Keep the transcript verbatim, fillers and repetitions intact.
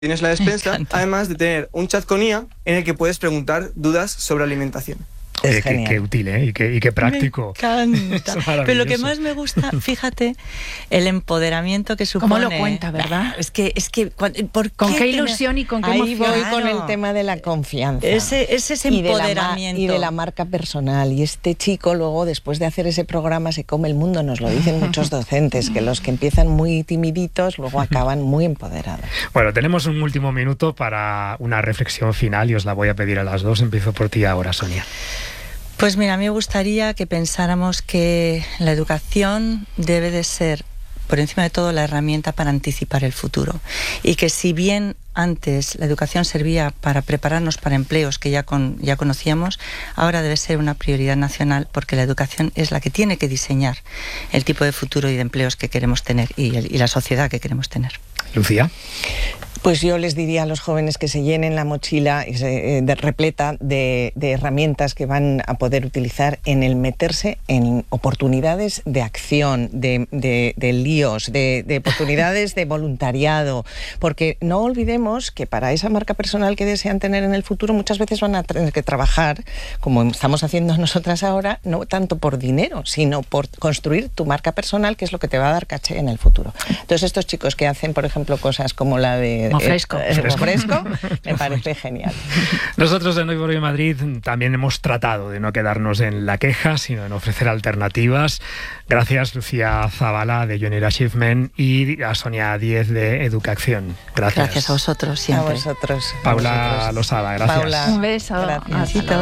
Tienes la despensa, además de tener un chat con I A en el que puedes preguntar dudas sobre alimentación. Es Eh, qué, qué útil, ¿eh? Y qué, y qué práctico. Me encanta. Pero lo que más me gusta, fíjate, el empoderamiento que supone. ¿Cómo lo cuenta, verdad? Es que, es que, ¿por con qué, qué te ilusión me... y con qué Ahí emoción. voy Claro. con el tema de la confianza. Ese, ese es y de, la, empoderamiento. y de la marca personal. Y este chico luego, después de hacer ese programa, se come el mundo. Nos lo dicen muchos docentes, que los que empiezan muy timiditos luego acaban muy empoderados. Bueno, tenemos un último minuto para una reflexión final y os la voy a pedir a las dos. Empiezo por ti ahora, Sonia. Pues mira, a mí me gustaría que pensáramos que la educación debe de ser, por encima de todo, la herramienta para anticipar el futuro. Y que si bien antes la educación servía para prepararnos para empleos que ya, con, ya conocíamos, ahora debe ser una prioridad nacional, porque la educación es la que tiene que diseñar el tipo de futuro y de empleos que queremos tener y, el, y la sociedad que queremos tener. Lucía. Pues yo les diría a los jóvenes que se llenen la mochila y se, eh, de, repleta de, de herramientas que van a poder utilizar en el meterse en oportunidades de acción, de, de, de líos, de, de oportunidades de voluntariado, porque no olvidemos que para esa marca personal que desean tener en el futuro muchas veces van a tener que trabajar, como estamos haciendo nosotras ahora, no tanto por dinero, sino por construir tu marca personal, que es lo que te va a dar caché en el futuro. Entonces estos chicos que hacen, por ejemplo, cosas como la de Fresco. Eh, fresco. fresco, me parece genial. Nosotros en Hoy por Hoy Madrid también hemos tratado de no quedarnos en la queja, sino en ofrecer alternativas. Gracias, Lucía Zavala, de Junior Achievement, y a Sonia Díez, de Educación. Gracias. Gracias a vosotros siempre. A vosotros. Paula a vosotros. Losada, gracias. Paula, un beso. Gracias. Besito.